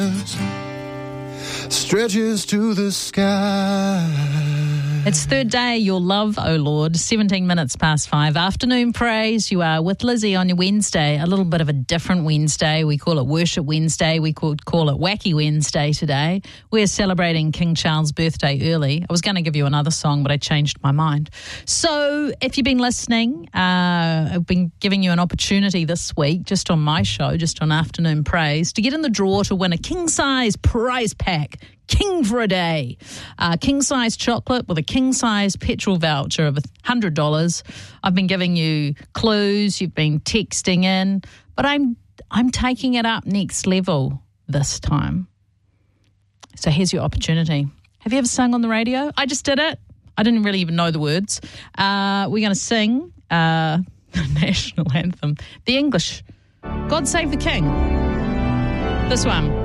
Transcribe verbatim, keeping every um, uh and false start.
stretches to the sky. It's third day, your love, oh Lord, seventeen minutes past five. Afternoon praise. You are with Lizzie on your Wednesday, a little bit of a different Wednesday. We call it Worship Wednesday. We could call it Wacky Wednesday today. We're celebrating King Charles' birthday early. I was going to give you another song, but I changed my mind. So if you've been listening, uh, I've been giving you an opportunity this week, just on my show, just on Afternoon Praise, to get in the draw to win a king-size prize pack. King for a day. Uh, king-size chocolate with a king-size petrol voucher of one hundred dollars. I've been giving you clues. You've been texting in. But I'm I'm taking it up next level this time. So here's your opportunity. Have you ever sung on the radio? I just did it. I didn't really even know the words. Uh, we're going to sing uh, the national anthem. The English. God Save the King. This one.